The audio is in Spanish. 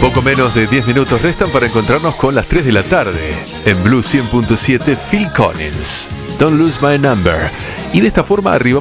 Poco menos de 10 minutos restan para encontrarnos con las 3 de la tarde. En Blue 100.7, Phil Collins, Don't Lose My Number. Y de esta forma arribamos